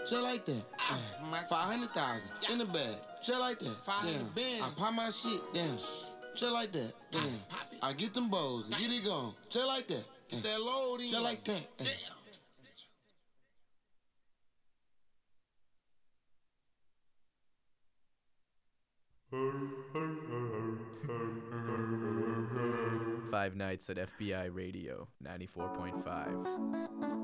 just like that. 500,000 in the bag, just like that. 500 bands. I pop my shit, damn, just like that. Damn, I get them bows and get it gone, just like that. Get that load in, just like that. Damn. 5 Nights at FBI Radio 94.5.